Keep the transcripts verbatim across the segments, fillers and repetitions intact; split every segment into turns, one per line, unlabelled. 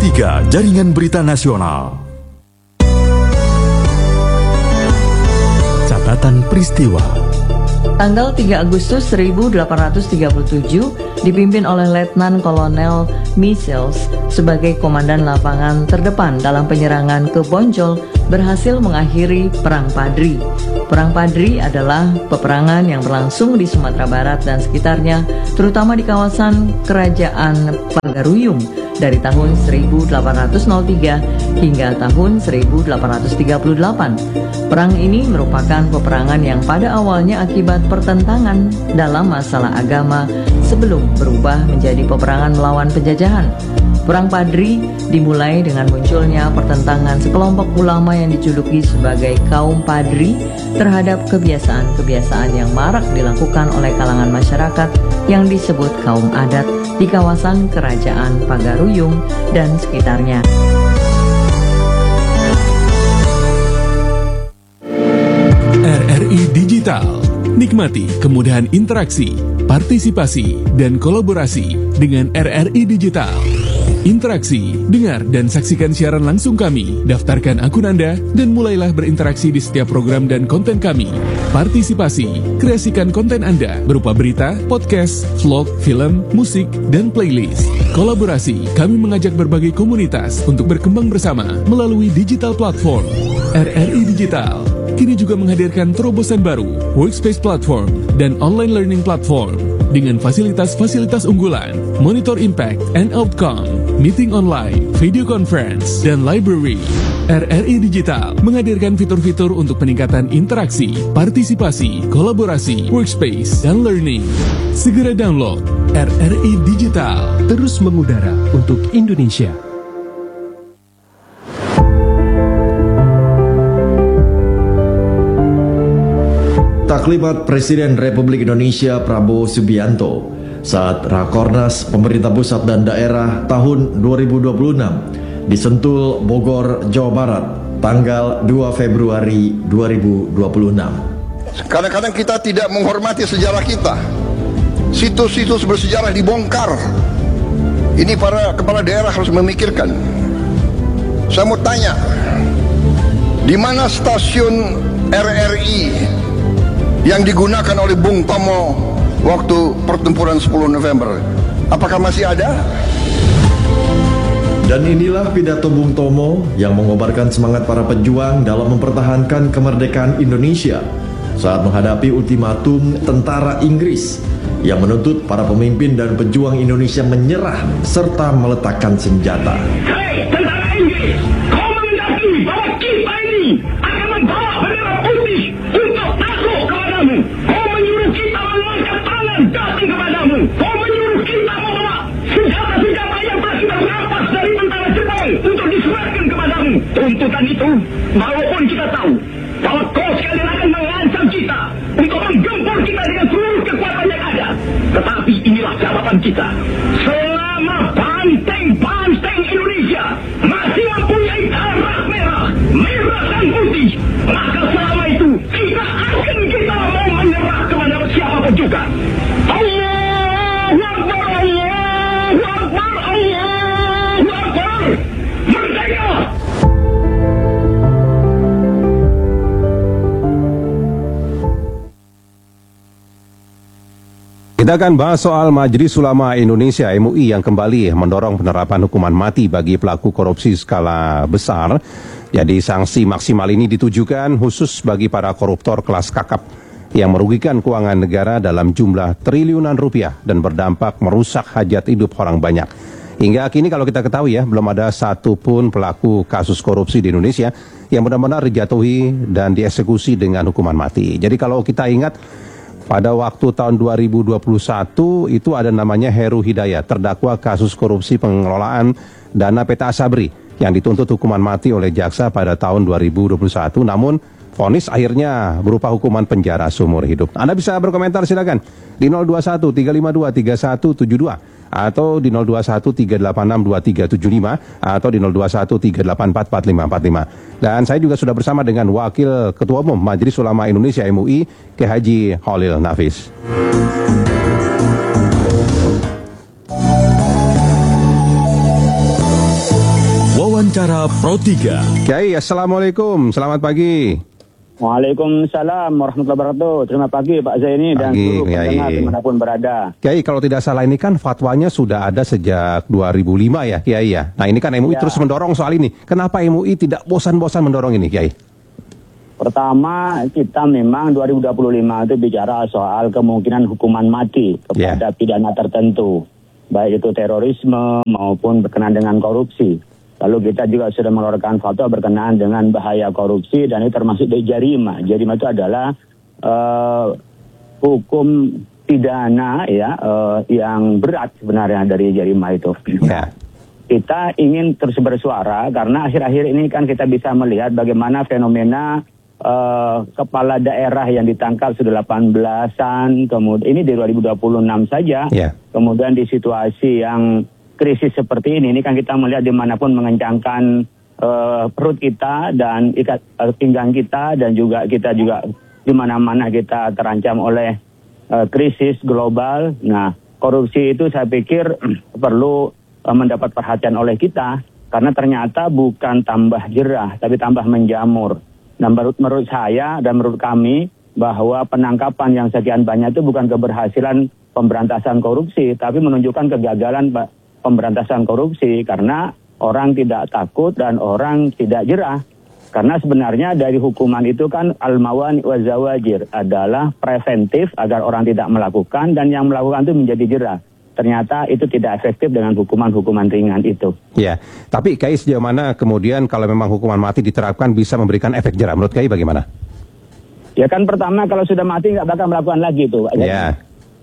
tiga Jaringan Berita Nasional. Catatan peristiwa.
Tanggal tiga Agustus seribu delapan ratus tiga puluh tujuh dipimpin oleh Letnan Kolonel Michels sebagai komandan lapangan terdepan dalam penyerangan ke Bonjol berhasil mengakhiri Perang Padri. Perang Padri adalah peperangan yang berlangsung di Sumatera Barat dan sekitarnya, terutama di kawasan Kerajaan Pagaruyung dari tahun seribu delapan ratus tiga hingga tahun seribu delapan ratus tiga puluh delapan. Perang ini merupakan peperangan yang pada awalnya akibat pertentangan dalam masalah agama sebelum berubah menjadi peperangan melawan penjajahan. Perang Padri dimulai dengan munculnya pertentangan sekelompok ulama yang dijuluki sebagai kaum Padri terhadap kebiasaan-kebiasaan yang marak dilakukan oleh kalangan masyarakat yang disebut kaum adat di kawasan Kerajaan Pagaruyung dan sekitarnya.
R R I Digital. Nikmati kemudahan interaksi, partisipasi, dan kolaborasi dengan R R I Digital. Interaksi, dengar dan saksikan siaran langsung kami, daftarkan akun Anda, dan mulailah berinteraksi di setiap program dan konten kami. Partisipasi, kreasikan konten Anda berupa berita, podcast, vlog, film, musik, dan playlist. Kolaborasi, kami mengajak berbagai komunitas untuk berkembang bersama melalui digital platform. R R I Digital kini juga menghadirkan terobosan baru, workspace platform, dan online learning platform dengan fasilitas-fasilitas unggulan, monitor impact and outcome, meeting online, video conference, dan library. R R I Digital menghadirkan fitur-fitur untuk peningkatan interaksi, partisipasi, kolaborasi, workspace, dan learning. Segera download R R I Digital.
Terus mengudara untuk Indonesia.
Taklimat Presiden Republik Indonesia Prabowo Subianto saat Rakornas Pemerintah Pusat dan Daerah tahun dua ribu dua puluh enam di Sentul, Bogor, Jawa Barat, tanggal dua Februari dua ribu dua puluh enam.
Kadang-kadang kita tidak menghormati sejarah kita. Situs-situs bersejarah dibongkar. Ini para kepala daerah harus memikirkan. Saya mau tanya, di mana stasiun R R I yang digunakan oleh Bung Tomo waktu pertempuran sepuluh November? Apakah masih ada?
Dan inilah pidato Bung Tomo yang mengobarkan semangat para pejuang dalam mempertahankan kemerdekaan Indonesia saat menghadapi ultimatum tentara Inggris yang menuntut para pemimpin dan pejuang Indonesia menyerah serta meletakkan senjata.
Hei tentara Inggris, kau menghendaki bahwa kita ini akan membawa bendera putih untuk takluk kepadamu. Kau menyuruh kita mengangkat tangan datang kepadamu. Kau menyuruh kita membawa senjata-senjata yang telah kita rampas dari tentara Jepang untuk diserahkan kepadamu. Tuntutan itu, walaupun kita tahu bahwa kau sekalian akan mengancam kita untuk menggempur kita dengan seluruh kekuatan yang ada, tetapi inilah jawaban kita. Selama banteng-banteng Indonesia masih mempunyai darah merah, merah dan putih, maka selama itu tidak akan kita mau menyerah kepada siapapun juga. Allahu Akbar, Allahu Akbar, Allahu Akbar. Merdeka!
Kita akan bahas soal Majelis Ulama Indonesia M U I yang kembali mendorong penerapan hukuman mati bagi pelaku korupsi skala besar. Jadi sanksi maksimal ini ditujukan khusus bagi para koruptor kelas kakap yang merugikan keuangan negara dalam jumlah triliunan rupiah dan berdampak merusak hajat hidup orang banyak. Hingga kini kalau kita ketahui ya, belum ada satupun pelaku kasus korupsi di Indonesia yang benar-benar dijatuhi dan dieksekusi dengan hukuman mati. Jadi kalau kita ingat, pada waktu tahun dua ribu dua puluh satu itu ada namanya Heru Hidayat, terdakwa kasus korupsi pengelolaan dana P T Asabri yang dituntut hukuman mati oleh jaksa pada tahun dua ribu dua puluh satu, namun vonis akhirnya berupa hukuman penjara seumur hidup. Anda bisa berkomentar silakan di nol dua satu tiga lima dua tiga satu tujuh dua atau di nol dua satu tiga delapan enam dua tiga tujuh lima atau di nol dua satu tiga delapan empat empat lima empat lima. Dan saya juga sudah bersama dengan Wakil Ketua Umum Majelis Ulama Indonesia M U I, Kiai Haji Khalil Nafis.
Wawancara Pro tiga.
Kiai, Assalamualaikum, selamat pagi.
Waalaikumsalam warahmatullahi wabarakatuh. Terima pagi Pak Zaini dan
Pagi,
seluruh
Kiai.
pendengar dimanapun berada.
Kiai, kalau tidak salah ini kan fatwanya sudah ada sejak dua ribu lima ya, Kiai ya. Nah ini kan M U I
Ya.
terus mendorong soal ini. Kenapa M U I tidak bosan-bosan mendorong ini, Kiai?
Pertama, kita memang dua ribu dua puluh lima itu bicara soal kemungkinan hukuman mati kepada pidana tertentu, baik itu terorisme maupun berkenaan dengan korupsi. Lalu kita juga sudah mengeluarkan fatwa berkenaan dengan bahaya korupsi dan ini termasuk dari jarima. Jarima itu adalah uh, hukum pidana ya uh, yang berat sebenarnya dari jarima itu.
Ya.
Kita ingin terus bersuara karena akhir-akhir ini kan kita bisa melihat bagaimana fenomena uh, kepala daerah yang ditangkap sudah delapan belasan, kemudian ini di dua ribu dua puluh enam saja.
Ya.
Kemudian di situasi yang krisis seperti ini, ini kan kita melihat dimanapun mengencangkan uh, perut kita dan ikat uh, pinggang kita dan juga kita juga dimana-mana kita terancam oleh uh, krisis global. Nah, korupsi itu saya pikir perlu uh, mendapat perhatian oleh kita karena ternyata bukan tambah jerah tapi tambah menjamur. Nah, menurut, menurut saya dan menurut kami bahwa penangkapan yang sekian banyak itu bukan keberhasilan pemberantasan korupsi tapi menunjukkan kegagalan Pak pemberantasan korupsi karena orang tidak takut dan orang tidak jerah. Karena sebenarnya dari hukuman itu kan al-mawani wa zawajir adalah preventif agar orang tidak melakukan dan yang melakukan itu menjadi jerah. Ternyata itu tidak efektif dengan hukuman-hukuman ringan itu.
Ya, tapi Kiai sejauh mana kemudian kalau memang hukuman mati diterapkan bisa memberikan efek jerah? Menurut Kiai bagaimana?
Ya kan pertama kalau sudah mati nggak bakal melakukan lagi itu.
Ya.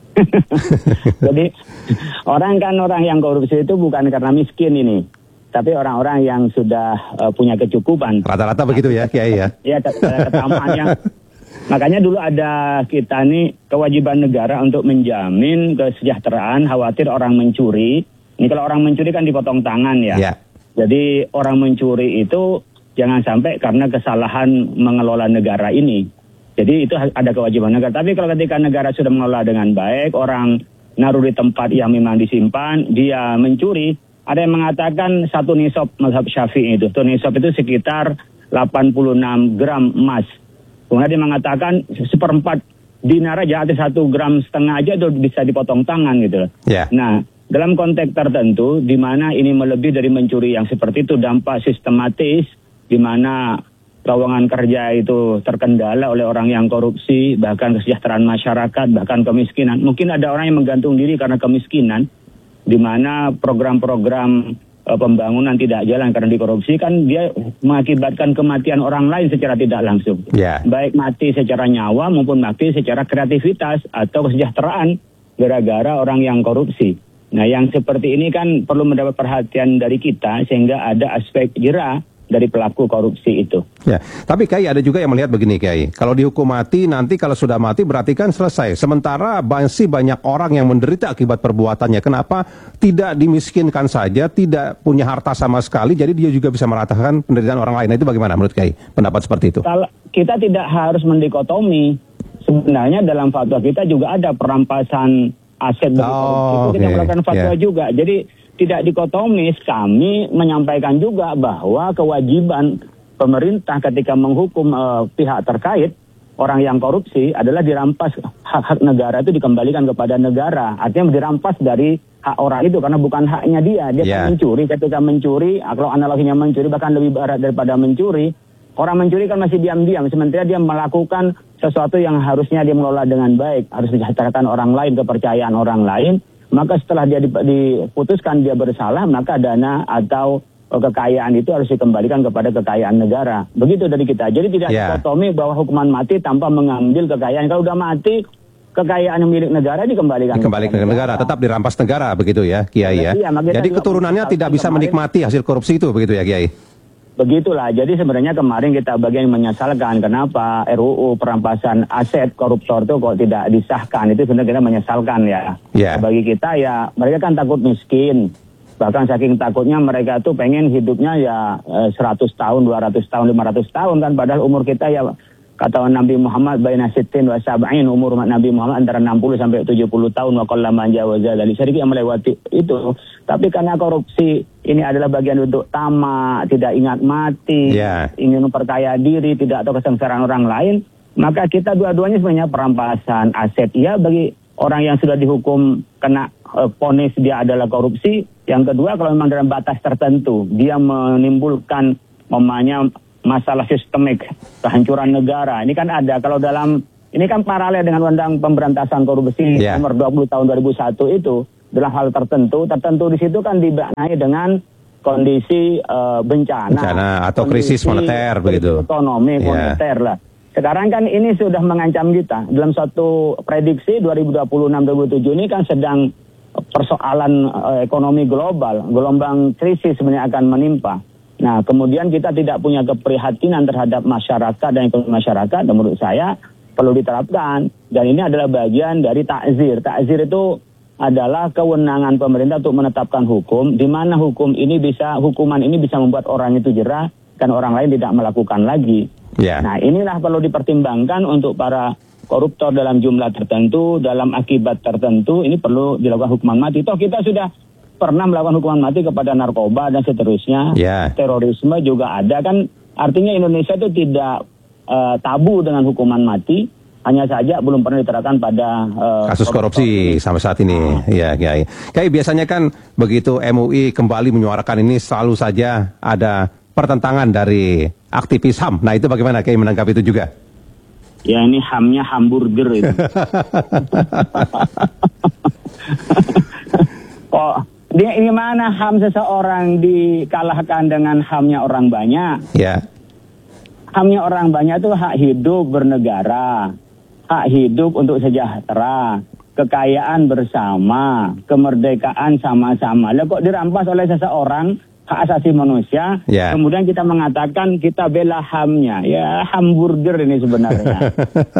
Jadi orang kan orang yang korupsi itu bukan karena miskin ini, tapi orang-orang yang sudah uh, punya kecukupan.
Rata-rata begitu ya, Kiai ya.
Ya, ketamannya. Makanya dulu ada kita nih kewajiban negara untuk menjamin kesejahteraan, khawatir orang mencuri. Ini kalau orang mencuri kan dipotong tangan ya.
Ya.
Jadi orang mencuri itu jangan sampai karena kesalahan mengelola negara ini. Jadi itu ada kewajiban negara. Tapi kalau ketika negara sudah mengelola dengan baik, orang naruh di tempat yang memang disimpan, dia mencuri. Ada yang mengatakan satu nisab mazhab Syafi'i itu. Satu nisab itu sekitar delapan puluh enam gram emas. Kemudian dia mengatakan seperempat dinar aja, ada satu gram setengah aja itu bisa dipotong tangan gitu.
Ya.
Nah, dalam konteks tertentu, di mana ini melebihi dari mencuri yang seperti itu, dampak sistematis, di mana lowongan kerja itu terkendala oleh orang yang korupsi, bahkan kesejahteraan masyarakat, bahkan kemiskinan. Mungkin ada orang yang menggantung diri karena kemiskinan, di mana program-program e, pembangunan tidak jalan karena dikorupsi, kan dia mengakibatkan kematian orang lain secara tidak langsung.
Ya.
Baik mati secara nyawa maupun mati secara kreativitas atau kesejahteraan gara-gara orang yang korupsi. Nah, yang seperti ini kan perlu mendapat perhatian dari kita sehingga ada aspek jerah dari pelaku korupsi itu.
Ya, tapi Kiai ada juga yang melihat begini Kiai, kalau dihukum mati nanti kalau sudah mati berarti kan selesai. Sementara masih banyak orang yang menderita akibat perbuatannya. Kenapa tidak dimiskinkan saja, tidak punya harta sama sekali, jadi dia juga bisa meratakan penderitaan orang lain. Nah, itu bagaimana menurut Kiai? Pendapat seperti itu?
Kalau kita tidak harus mendikotomi. Sebenarnya dalam fatwa kita juga ada perampasan aset bagi
Oh,
korupsi. Itu kita
okay.
melakukan fatwa
Yeah.
juga. Jadi tidak dikotomis, kami menyampaikan juga bahwa kewajiban pemerintah ketika menghukum uh, pihak terkait orang yang korupsi adalah dirampas hak-hak negara itu dikembalikan kepada negara. Artinya dirampas dari hak orang itu karena bukan haknya dia. Dia
Yeah.
kan mencuri, ketika mencuri, kalau analoginya mencuri bahkan lebih berat daripada mencuri. Orang mencuri kan masih diam-diam, sementara dia melakukan sesuatu yang harusnya dia mengelola dengan baik, harus mensejahterakan orang lain, kepercayaan orang lain. Maka setelah dia diputuskan dia bersalah, maka dana atau kekayaan itu harus dikembalikan kepada kekayaan negara. Begitu dari kita. Jadi tidak
Yeah.
dikotomi bahwa hukuman mati tanpa mengambil kekayaan. Kalau udah mati, kekayaan yang milik negara dikembalikan.
Dikembalikan ke negara, tetap dirampas negara begitu ya Kiai ya.
Iya, makanya
Jadi
juga
keturunannya tidak bisa
kemarin-
menikmati hasil korupsi itu begitu ya Kiai.
Begitulah, jadi sebenarnya kemarin kita bagian menyesalkan kenapa R U U perampasan aset koruptor itu kok tidak disahkan. Itu sebenarnya kita menyesalkan ya.
Ya.
Bagi kita ya, mereka kan takut miskin. Bahkan saking takutnya mereka tuh pengen hidupnya ya eh, seratus tahun, dua ratus tahun, lima ratus tahun kan. Padahal umur kita ya kata Nabi Muhammad baina sittin wa sab'in, umur Nabi Muhammad antara enam puluh sampai tujuh puluh tahun, wa qalla man jawaza dzalik, sedikit yang melewati itu. Tapi karena korupsi ini adalah bagian untuk tamak, tidak ingat mati, yeah. ingin memperkaya diri, tidak tahu kesengsaraan orang lain, maka kita dua-duanya sebenarnya perampasan aset. Ya, bagi orang yang sudah dihukum kena vonis uh, dia adalah korupsi. Yang kedua, kalau memang dalam batas tertentu dia menimbulkan namanya masalah sistemik, kehancuran negara. Ini kan ada, kalau dalam, ini kan paralel dengan Undang Pemberantasan Korupsi yeah. nomor dua puluh tahun dua ribu satu itu, dalam hal tertentu, tertentu di situ kan dimaknai dengan kondisi uh, bencana. Bencana
atau krisis moneter begitu.
Ekonomi moneter yeah. lah. Sekarang kan ini sudah mengancam kita. Dalam suatu prediksi dua ribu dua puluh enam dua ribu tujuh ini kan sedang persoalan uh, ekonomi global, gelombang krisis sebenarnya akan menimpa. Nah, kemudian kita tidak punya keprihatinan terhadap masyarakat dan ekonomi masyarakat, dan menurut saya perlu diterapkan. Dan ini adalah bagian dari takzir. Takzir itu adalah kewenangan pemerintah untuk menetapkan hukum, di mana hukum ini bisa, hukuman ini bisa membuat orang itu jerah, dan orang lain tidak melakukan lagi. Yeah. Nah, inilah perlu dipertimbangkan untuk para koruptor dalam jumlah tertentu, dalam akibat tertentu, ini perlu dilakukan hukuman mati. Toh kita sudah pernah melakukan hukuman mati kepada narkoba dan seterusnya, yeah. terorisme juga ada kan, artinya Indonesia itu tidak uh, tabu dengan hukuman mati, hanya saja belum pernah diterapkan pada uh,
kasus korupsi sampai saat ini. Ya, Kiai. Kiai, biasanya kan begitu M U I kembali menyuarakan ini selalu saja ada pertentangan dari aktivis H A M. Nah, itu bagaimana Kiai menanggapi itu juga?
Ya, ini H A M-nya hamburger itu. Kok dia ini mana H A M seseorang dikalahkan dengan H A M-nya orang banyak?
Ya.
H A M-nya orang banyak itu hak hidup bernegara, hak hidup untuk sejahtera, kekayaan bersama, kemerdekaan sama-sama. Lah kok dirampas oleh seseorang hak asasi manusia, yeah. kemudian kita mengatakan kita bela H A M-nya. Ya, hamburger ini sebenarnya.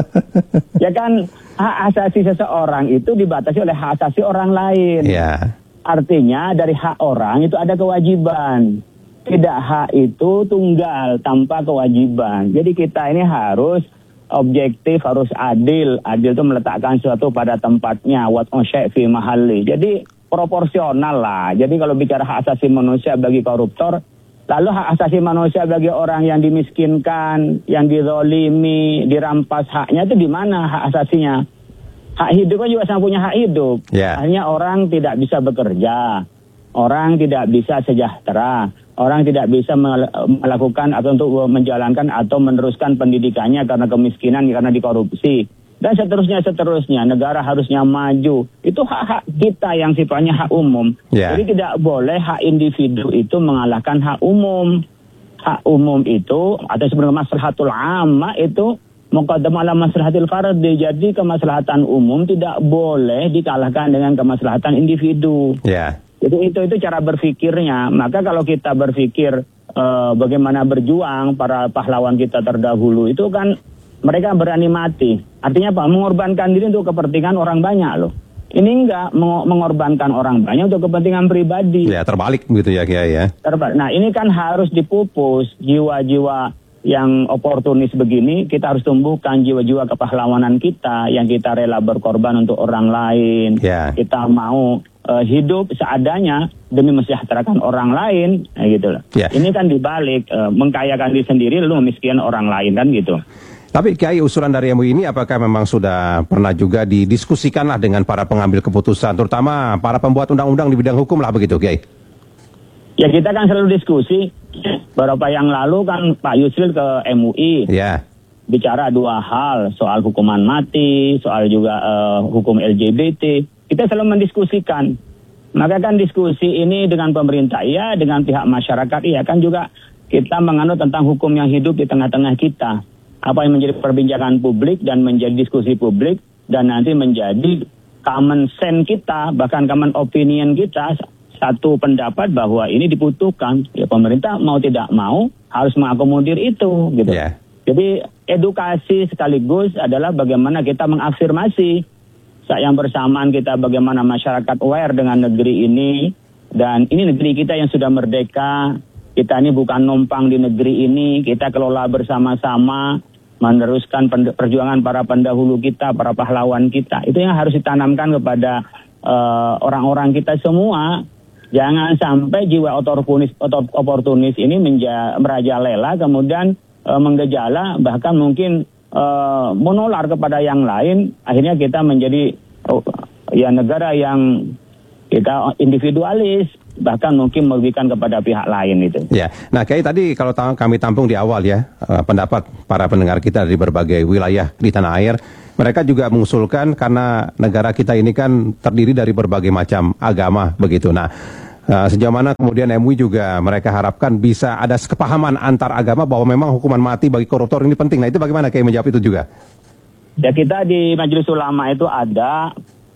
Ya kan, hak asasi seseorang itu dibatasi oleh hak asasi orang lain.
Yeah.
Artinya dari hak orang itu ada kewajiban. Tidak hak itu tunggal tanpa kewajiban. Jadi kita ini harus objektif, harus adil. Adil itu meletakkan sesuatu pada tempatnya. Wad'u syai' fi mahalli. Jadi proporsional lah. Jadi kalau bicara hak asasi manusia bagi koruptor, lalu hak asasi manusia bagi orang yang dimiskinkan, yang dizolimi, dirampas haknya itu di mana hak asasinya? Hak hidup kan juga sama punya hak hidup. Yeah. Hanya orang tidak bisa bekerja, orang tidak bisa sejahtera, orang tidak bisa melakukan atau untuk menjalankan atau meneruskan pendidikannya karena kemiskinan, karena dikorupsi. Dan seterusnya, seterusnya. Negara harusnya maju. Itu hak-hak kita yang sifatnya hak umum. Yeah. Jadi tidak boleh hak individu itu mengalahkan hak umum. Hak umum itu, atau sebenarnya maslahatul ammah itu, muqaddam ala maslahatil fardi. Jadi kemaslahatan umum tidak boleh dikalahkan dengan kemaslahatan individu.
Yeah.
Jadi itu itu cara berpikirnya. Maka kalau kita berpikir uh, bagaimana berjuang para pahlawan kita terdahulu, itu kan mereka berani mati. Artinya apa? Mengorbankan diri untuk kepentingan orang banyak loh. Ini enggak mengorbankan orang banyak untuk kepentingan pribadi.
Ya, terbalik begitu ya Kiai ya.
Terbalik. Nah, ini kan harus dipupus jiwa-jiwa yang oportunis begini. Kita harus tumbuhkan jiwa-jiwa kepahlawanan kita yang kita rela berkorban untuk orang lain.
Ya.
Kita mau uh, hidup seadanya demi mensejahterakan orang lain, nah, gitu loh. Ya. Ini kan dibalik uh, mengkayakan diri sendiri lalu memiskinkan orang lain kan gitu.
Tapi Kiai, usulan dari M U I ini apakah memang sudah pernah juga didiskusikanlah dengan para pengambil keputusan, terutama para pembuat undang-undang di bidang hukum lah begitu Kiai?
Ya, kita kan selalu diskusi. Beberapa yang lalu kan Pak Yusril ke M U I.
Ya.
Bicara dua hal, soal hukuman mati, soal juga uh, hukum L G B T. Kita selalu mendiskusikan. Maka kan diskusi ini dengan pemerintah iya, dengan pihak masyarakat iya, kan juga kita menganut tentang hukum yang hidup di tengah-tengah kita. Apa yang menjadi perbincangan publik dan menjadi diskusi publik dan nanti menjadi common sense kita, bahkan common opinion kita, satu pendapat bahwa ini dibutuhkan. Ya, pemerintah mau tidak mau harus mengakomodir itu gitu.
Yeah.
Jadi edukasi sekaligus adalah bagaimana kita mengafirmasi saat yang bersamaan kita bagaimana masyarakat aware dengan negeri ini, dan ini negeri kita yang sudah merdeka. Kita ini bukan numpang di negeri ini, kita kelola bersama-sama. meneruskan perjuangan para pendahulu kita, para pahlawan kita. Itu yang harus ditanamkan kepada uh, orang-orang kita semua. Jangan sampai jiwa oportunis, oportunis ini menja, merajalela, kemudian uh, menggejala, bahkan mungkin uh, menular kepada yang lain. Akhirnya kita menjadi uh, ya negara yang kita individualis, bahkan mungkin merugikan kepada pihak lain itu.
Ya, nah Kiai tadi kalau ta- kami tampung di awal ya, uh, pendapat para pendengar kita dari berbagai wilayah di tanah air, mereka juga mengusulkan karena negara kita ini kan terdiri dari berbagai macam agama begitu. Nah, uh, sejauh mana kemudian M U I juga mereka harapkan bisa ada kepahaman antar agama bahwa memang hukuman mati bagi koruptor ini penting. Nah, itu bagaimana Kiai menjawab itu juga?
Ya, kita di Majelis Ulama itu ada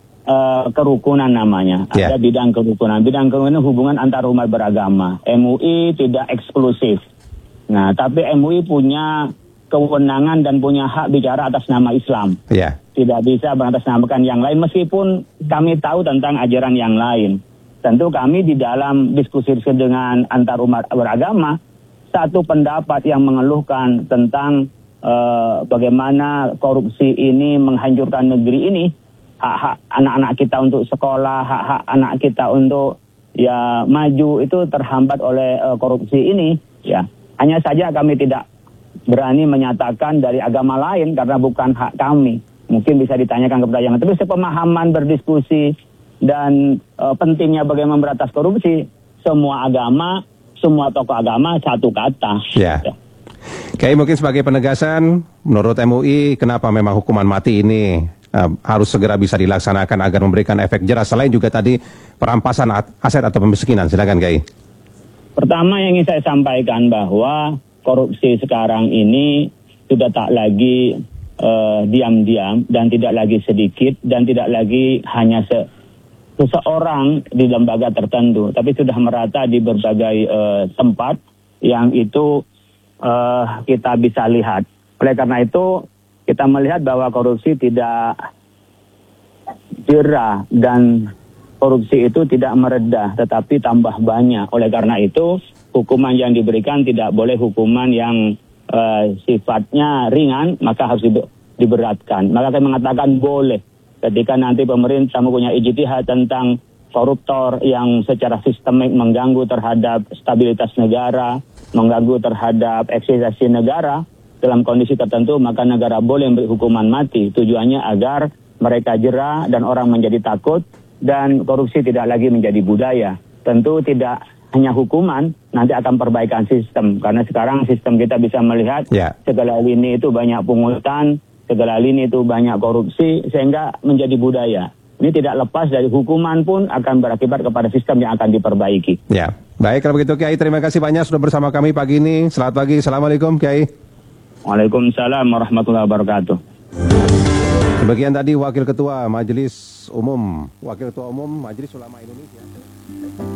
Uh, kerukunan namanya, yeah. Ada bidang kerukunan. Bidang kerukunan hubungan antar umat beragama. M U I tidak eksklusif. Nah, tapi M U I punya kewenangan dan punya hak bicara atas nama Islam.
Yeah.
Tidak bisa mengatasnamakan yang lain, meskipun kami tahu tentang ajaran yang lain. Tentu kami di dalam diskusi dengan antar umat beragama, satu pendapat yang mengeluhkan tentang uh, bagaimana korupsi ini menghancurkan negeri ini, hak-hak anak-anak kita untuk sekolah, hak-hak anak kita untuk ya maju itu terhambat oleh uh, korupsi ini. Ya, hanya saja kami tidak berani menyatakan dari agama lain karena bukan hak kami. Mungkin bisa ditanyakan kepada yang lain. Tapi sepemahaman berdiskusi dan uh, pentingnya bagaimana memberantas korupsi, semua agama, semua tokoh agama satu kata.
Ya. Ya. Kiai, mungkin sebagai penegasan, menurut M U I kenapa memang hukuman mati ini Uh, harus segera bisa dilaksanakan agar memberikan efek jerah, selain juga tadi perampasan aset atau pemiskinan. Silakan Kiai.
Pertama yang ingin saya sampaikan bahwa korupsi sekarang ini sudah tak lagi uh, diam-diam dan tidak lagi sedikit dan tidak lagi hanya se seseorang di lembaga tertentu, tapi sudah merata di berbagai uh, tempat yang itu uh, kita bisa lihat. Oleh karena itu kita melihat bahwa korupsi tidak jerah dan korupsi itu tidak meredah, tetapi tambah banyak. Oleh karena itu, hukuman yang diberikan tidak boleh hukuman yang uh, sifatnya ringan, maka harus diberatkan. Maka saya mengatakan boleh. Ketika nanti pemerintah mempunyai ijtihad tentang koruptor yang secara sistemik mengganggu terhadap stabilitas negara, mengganggu terhadap eksistensi negara, dalam kondisi tertentu, maka negara boleh memberi hukuman mati. Tujuannya agar mereka jera dan orang menjadi takut dan korupsi tidak lagi menjadi budaya. Tentu tidak hanya hukuman, nanti akan perbaikan sistem. Karena sekarang sistem kita bisa melihat yeah. segala lini itu banyak pungutan, segala lini itu banyak korupsi, sehingga menjadi budaya. Ini tidak lepas dari hukuman pun akan berakibat kepada sistem yang akan diperbaiki.
Ya, baik kalau begitu Kiai, terima kasih banyak sudah bersama kami pagi ini. Selamat pagi, Assalamualaikum Kiai.
Waalaikumsalam warahmatullahi wabarakatuh.
Demikian tadi Wakil Ketua Majelis Umum, Wakil Ketua Umum Majelis Ulama Indonesia.